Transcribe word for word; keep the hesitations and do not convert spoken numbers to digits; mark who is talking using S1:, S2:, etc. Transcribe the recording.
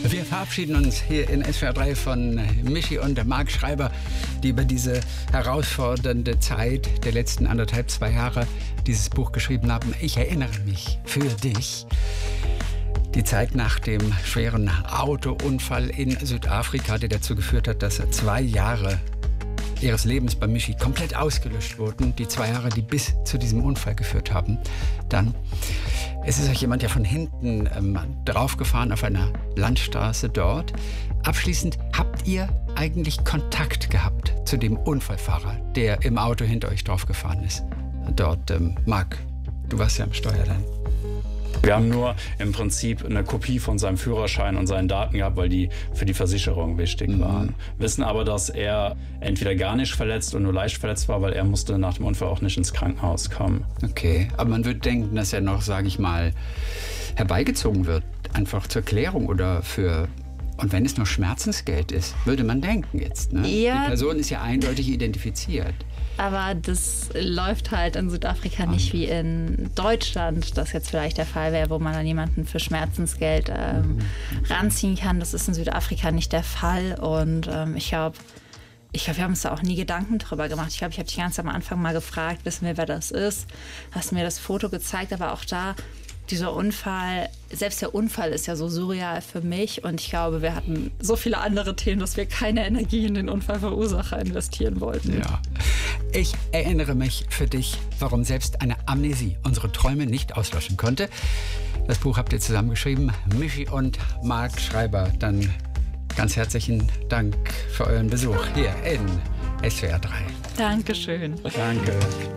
S1: Wir verabschieden uns hier in S W R drei von Michi und Marc Schreiber, die über diese herausfordernde Zeit der letzten anderthalb, zwei Jahre dieses Buch geschrieben haben. Ich erinnere mich für dich. Die Zeit nach dem schweren Autounfall in Südafrika, der dazu geführt hat, dass zwei Jahre ihres Lebens bei Michi komplett ausgelöscht wurden. Die zwei Jahre, die bis zu diesem Unfall geführt haben. Dann, es ist euch jemand ja von hinten ähm, draufgefahren auf einer Landstraße dort. Abschließend, habt ihr eigentlich Kontakt gehabt zu dem Unfallfahrer, der im Auto hinter euch draufgefahren ist? Dort, ähm, Marc, du warst ja am Steuer dann.
S2: Wir haben nur im Prinzip eine Kopie von seinem Führerschein und seinen Daten gehabt, weil die für die Versicherung wichtig mhm. waren. Wissen aber, dass er entweder gar nicht verletzt oder nur leicht verletzt war, weil er musste nach dem Unfall auch nicht ins Krankenhaus kommen.
S1: Okay, aber man würde denken, dass er noch, sage ich mal, herbeigezogen wird, einfach zur Klärung oder für... Und wenn es nur Schmerzensgeld ist, würde man denken jetzt. Ne?
S3: Ja.
S1: Die Person ist ja eindeutig identifiziert.
S3: Aber das läuft halt in Südafrika nicht wie in Deutschland, das jetzt vielleicht der Fall wäre, wo man dann jemanden für Schmerzensgeld ähm, mhm. ranziehen kann. Das ist in Südafrika nicht der Fall. Und ähm, ich glaube, ich glaub, wir haben uns da auch nie Gedanken drüber gemacht. Ich glaube, ich habe dich ganz am Anfang mal gefragt, wissen wir, wer das ist? Hast mir das Foto gezeigt, aber auch da, dieser Unfall, selbst der Unfall ist ja so surreal für mich und ich glaube, wir hatten so viele andere Themen, dass wir keine Energie in den Unfallverursacher investieren wollten.
S1: Ja. Ich erinnere mich für dich, warum selbst eine Amnesie unsere Träume nicht auslöschen konnte. Das Buch habt ihr zusammengeschrieben, Michi und Marc Schreiber. Dann ganz herzlichen Dank für euren Besuch hier in S W R drei.
S3: Dankeschön.
S2: Danke.